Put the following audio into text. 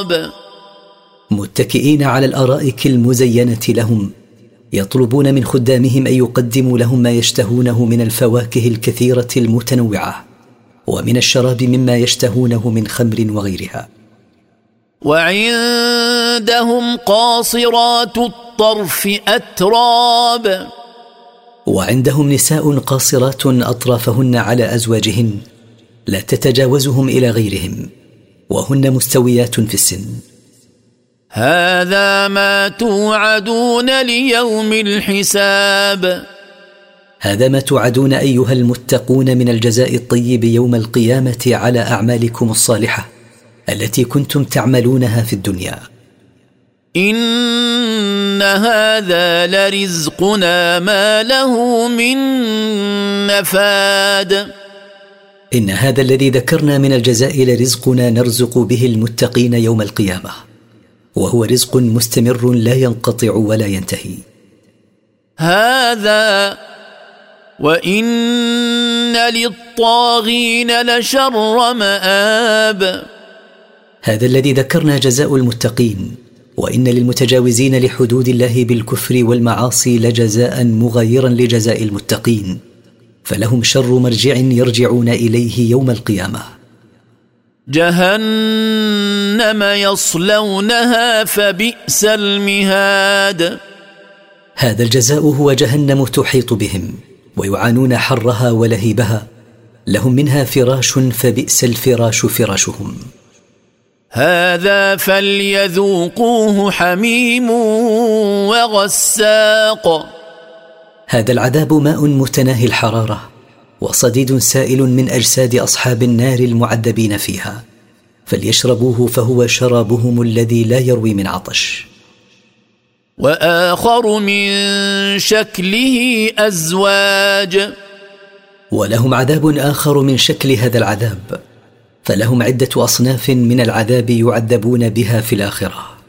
متكئين على الأرائك المزينة لهم، يطلبون من خدامهم أن يقدموا لهم ما يشتهونه من الفواكه الكثيرة المتنوعة، ومن الشراب مما يشتهونه من خمر وغيرها. وعندهم قاصرات الطرف أتراب. وعندهم نساء قاصرات أطرافهن على أزواجهن لا تتجاوزهم إلى غيرهم، وهن مستويات في السن. هذا ما توعدون ليوم الحساب. هذا ما توعدون أيها المتقون من الجزاء الطيب يوم القيامة على أعمالكم الصالحة التي كنتم تعملونها في الدنيا. إن هذا لرزقنا ما له من نفاد. إن هذا الذي ذكرنا من الجزاء لرزقنا نرزق به المتقين يوم القيامة، وهو رزق مستمر لا ينقطع ولا ينتهي. هذا وإن للطاغين لشر مآب. هذا الذي ذكرنا جزاء المتقين، وإن للمتجاوزين لحدود الله بالكفر والمعاصي لجزاء مغايرا لجزاء المتقين، فلهم شر مرجع يرجعون إليه يوم القيامة. جهنم يصلونها فبئس المهاد. هذا الجزاء هو جهنم تحيط بهم ويعانون حرها ولهيبها، لهم منها فراش فبئس الفراش فراشهم. هذا فليذوقوه حميم وغساق. هذا العذاب ماء متناهي الحرارة وصديد سائل من أجساد أصحاب النار المعذبين فيها، فليشربوه فهو شرابهم الذي لا يروي من عطش. وآخر من شكله أزواج. ولهم عذاب آخر من شكل هذا العذاب، فلهم عدة أصناف من العذاب يعذبون بها في الآخرة.